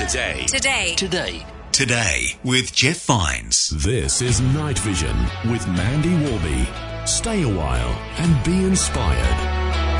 Today with Jeff Vines. This is Night Vision with Mandy Warby. Stay a while and be inspired.